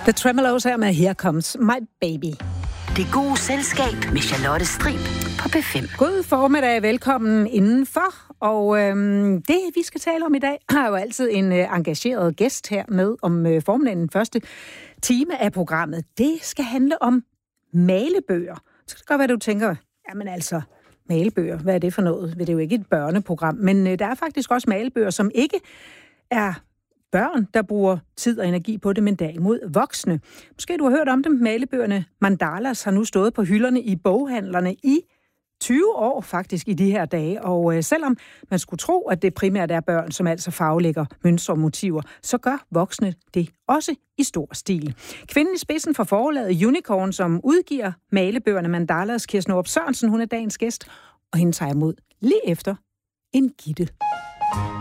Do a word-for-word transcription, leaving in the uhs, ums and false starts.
The Tremeloes her med Here Comes My Baby. Det gode selskab med Charlotte Strib på P fem. God formiddag, velkommen indenfor. Og øhm, det, vi skal tale om i dag, har jo altid en øh, engageret gæst her med om øh, formiddagen. Den første time af programmet. Det skal handle om malebøger. Så kan det godt være, du tænker, jamen altså, malebøger, hvad er det for noget? Det er jo ikke et børneprogram, men øh, der er faktisk også malebøger, som ikke er børn, der bruger tid og energi på det, men derimod voksne. Måske du har hørt om dem. Malebøgerne Mandalas har nu stået på hylderne i boghandlerne i tyve år faktisk i de her dage. Og øh, selvom man skulle tro, at det primært er børn, som altså farvelægger mønstre og motiver, så gør voksne det også i stor stil. Kvinden i spidsen for forlaget Unicorn, som udgiver malebøgerne Mandalas, Kirsten Aarup Sørensen, hun er dagens gæst, og hende tager imod lige efter en Gitte.